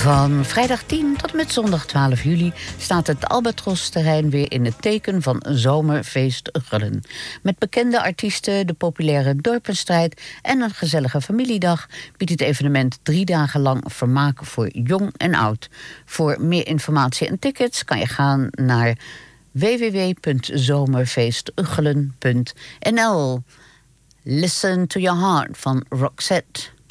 Van vrijdag 10 tot met zondag 12 juli staat het Albatros-terrein weer in het teken van Zomerfeest Uggelen. Met bekende artiesten, de populaire dorpenstrijd en een gezellige familiedag biedt het evenement 3 dagen lang vermaak voor jong en oud. Voor meer informatie en tickets kan je gaan naar www.zomerfeestuggelen.nl. Listen to Your Heart van Roxette.